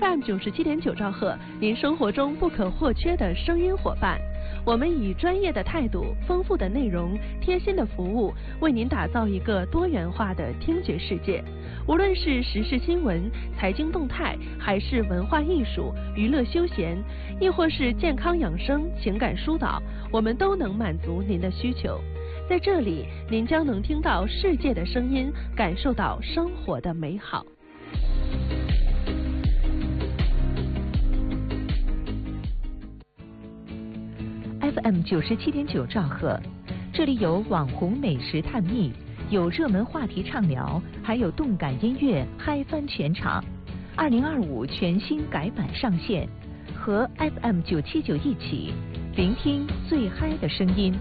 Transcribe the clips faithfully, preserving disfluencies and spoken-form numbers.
F M 九十七点九兆赫，您生活中不可或缺的声音伙伴。我们以专业的态度、丰富的内容、贴心的服务，为您打造一个多元化的听觉世界。无论是时事新闻、财经动态，还是文化艺术、娱乐休闲，亦或是健康养生、情感疏导，我们都能满足您的需求。在这里，您将能听到世界的声音，感受到生活的美好。 F M 九十七点九兆赫，这里有网红美食探秘，有热门话题畅聊，还有动感音乐嗨翻全场。二零二五全新改版上线，和 F M 九七九一起聆听最嗨的声音。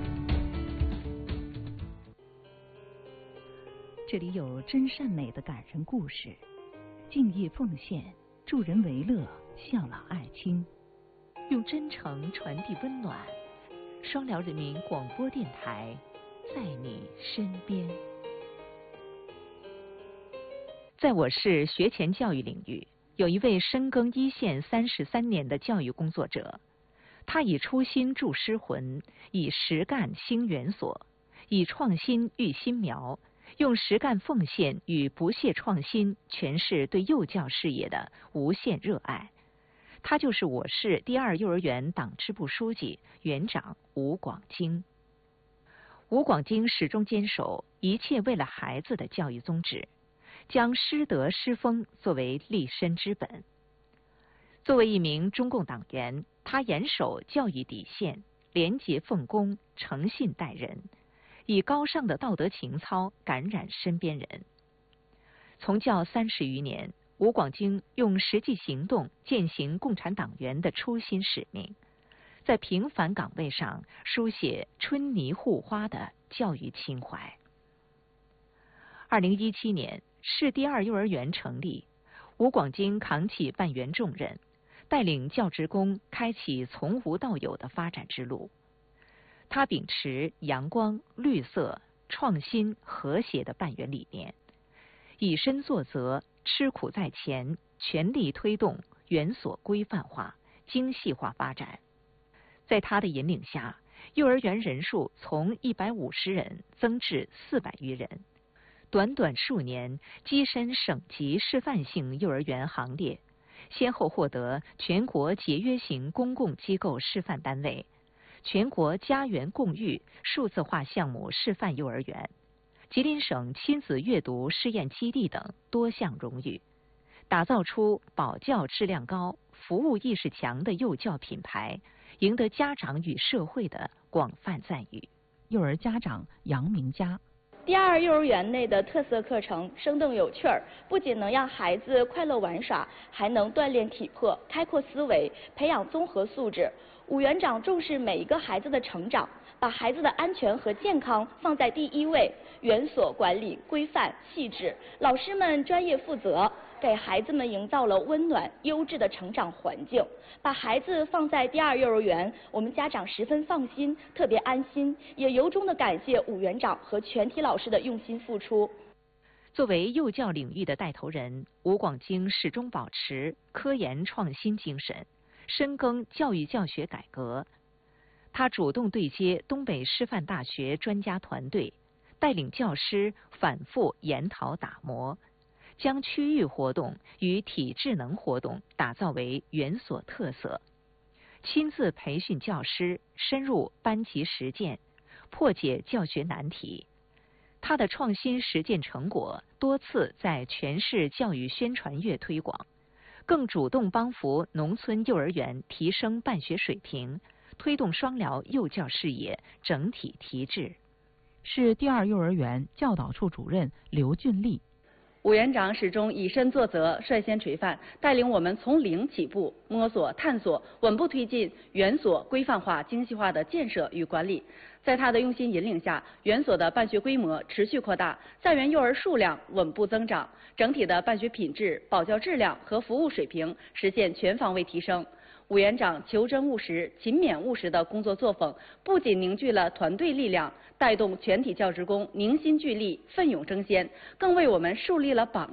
这里有真善美的感人故事，敬业奉献，助人为乐，孝老爱亲。 用真诚传递温暖，双辽人民广播电台在你身边。在我市学前教育领域，有一位深耕一线三十三年的教育工作者，他以初心铸诗魂，以实干兴园所，以创新育新苗，用实干奉献与不懈创新诠释对幼教事业的无限热爱。他就是我市第二幼儿园党支部书记、园长吴广京。吴广京始终坚守一切为了孩子的教育宗旨，将师德师风作为立身之本。作为一名中共党员，他严守教育底线，廉洁奉公，诚信待人，以高尚的道德情操感染身边人。从教三十余年，吴广京用实际行动践行共产党员的初心使命，在平凡岗位上书写春泥护花的教育情怀。二零一七年，市第二幼儿园成立，吴广京扛起办园重任，带领教职工开启从无到有的发展之路。他秉持阳光、绿色、创新、和谐的办园理念，以身作则，吃苦在前，全力推动园所规范化、精细化发展。在他的引领下，幼儿园人数从一百五十人增至四百余人，短短数年跻身省级示范性幼儿园行列，先后获得全国节约型公共机构示范单位、全国家园共育数字化项目示范幼儿园、吉林省亲子阅读试验基地等多项荣誉，打造出保教质量高、服务意识强的幼教品牌，赢得家长与社会的广泛赞誉。 幼儿家长杨明佳。 第二幼儿园内的特色课程生动有趣儿，不仅能让孩子快乐玩耍，还能锻炼体魄、开阔思维、培养综合素质。吴园长重视每一个孩子的成长，把孩子的安全和健康放在第一位。园所管理规范细致，老师们专业负责，给孩子们营造了温暖优质的成长环境。把孩子放在第二幼儿园，我们家长十分放心，特别安心，也由衷的感谢吴园长和全体老师的用心付出。 作为幼教领域的带头人，吴广京始终保持科研创新精神，深耕教育教学改革。他主动对接东北师范大学专家团队，带领教师反复研讨打磨，将区域活动与体智能活动打造为园所特色，亲自培训教师，深入班级实践，破解教学难题。他的创新实践成果多次在全市教育宣传月推广，更主动帮扶农村幼儿园提升办学水平，推动双辽幼教事业整体提质。 市第二幼儿园教导处主任刘俊丽。 吴园长始终以身作则，率先垂范，带领我们从零起步，摸索探索，稳步推进园所规范化、精细化的建设与管理。在他的用心引领下，园所的办学规模持续扩大，在园幼儿数量稳步增长，整体的办学品质、保教质量和服务水平实现全方位提升。吴园长求真务实、勤勉务实的工作作风，不仅凝聚了团队力量，带动全体教职工凝心聚力、奋勇争先，更为我们树立了榜样，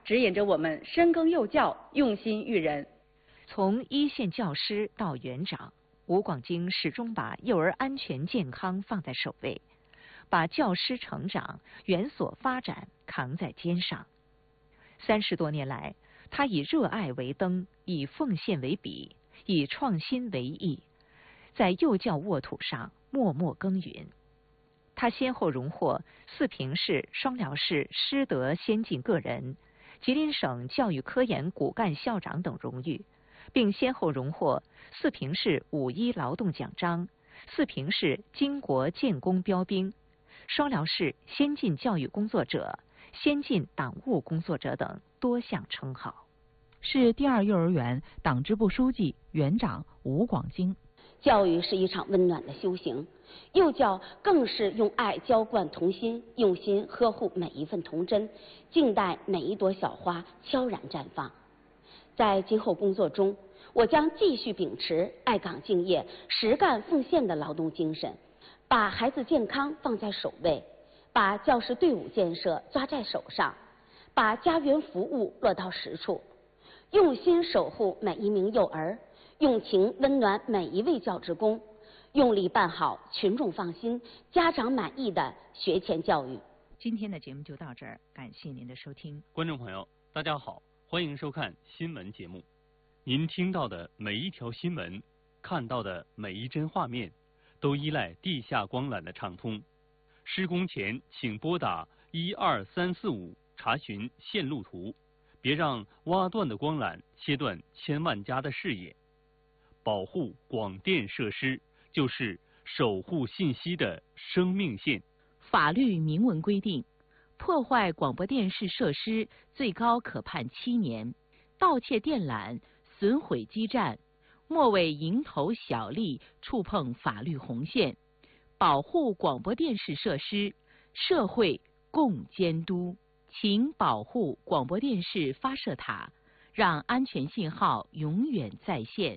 指引着我们深耕幼教，用心育人。 从一线教师到园长，吴广京始终把幼儿安全健康放在首位，把教师成长、园所发展扛在肩上。三十多年来，他以热爱为灯，以奉献为笔，以创新为艺，在幼教沃土上默默耕耘。他先后荣获四平市、双辽市师德先进个人、吉林省教育科研骨干校长等荣誉，并先后荣获四平市五一劳动奖章、四平市巾帼建功标兵、双辽市先进教育工作者、先进党务工作者等多项称号。 市第二幼儿园党支部书记、园长吴广京。 教育是一场温暖的修行，幼教更是用爱浇灌童心，用心呵护每一份童真，静待每一朵小花悄然绽放。在今后工作中，我将继续秉持爱岗敬业、实干奉献的劳动精神，把孩子健康放在首位，把教师队伍建设抓在手上，把家园服务落到实处，用心守护每一名幼儿，用情温暖每一位教职工，用力办好群众放心、家长满意的学前教育。 今天的节目就到这儿，感谢您的收听。 观众朋友，大家好，欢迎收看新闻节目。您听到的每一条新闻，看到的每一帧画面，都依赖地下光缆的畅通。施工前请拨打一二三四五查询线路图，别让挖断的光缆切断千万家的视野。保护广电设施就是守护信息的生命线。 法律明文规定，破坏广播电视设施最高可判七年，盗窃电缆、损毁基站，莫为蝇头小利触碰法律红线。保护广播电视设施，社会共监督。请保护广播电视发射塔，让安全信号永远在线。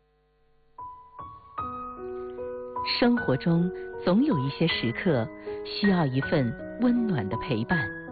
生活中总有一些时刻需要一份温暖的陪伴。